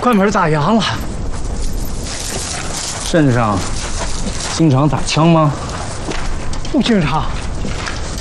快门咋样了？ 镇上经常打枪吗？ 不经常。